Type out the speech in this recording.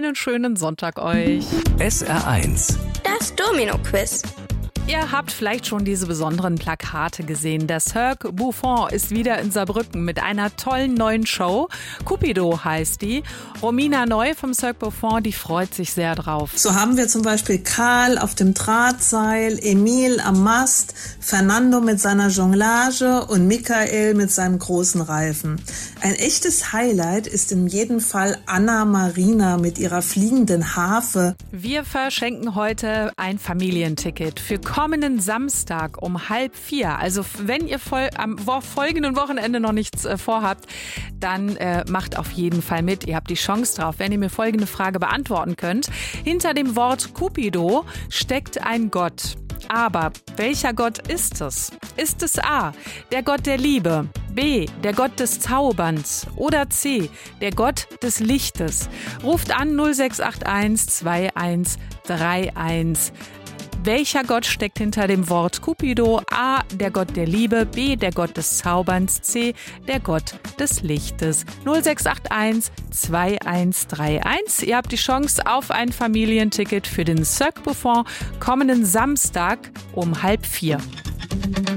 einen schönen Sonntag euch. SR1. Das Domino-Quiz. Ihr habt vielleicht schon diese besonderen Plakate gesehen. Der Cirque Buffon ist wieder in Saarbrücken mit einer tollen neuen Show. Cupido heißt die. Romina Neu vom Cirque Buffon, die freut sich sehr drauf. So haben wir zum Beispiel Karl auf dem Drahtseil, Emil am Mast, Fernando mit seiner Jonglage und Michael mit seinem großen Reifen. Ein echtes Highlight ist in jedem Fall Anna Marina mit ihrer fliegenden Harfe. Wir verschenken heute ein Familienticket für kommenden Samstag um 3:30. Also wenn ihr am folgenden Wochenende noch nichts vorhabt, dann macht auf jeden Fall mit. Ihr habt die Chance drauf, wenn ihr mir folgende Frage beantworten könnt. Hinter dem Wort Cupido steckt ein Gott. Aber welcher Gott ist es? Ist es A, der Gott der Liebe, B, der Gott des Zauberns oder C, der Gott des Lichtes? Ruft an 0681 2131. Welcher Gott steckt hinter dem Wort Cupido? A, der Gott der Liebe, B, der Gott des Zauberns, C, der Gott des Lichtes. 0681 2131. Ihr habt die Chance auf ein Familienticket für den Cirque Buffon kommenden Samstag um 3:30.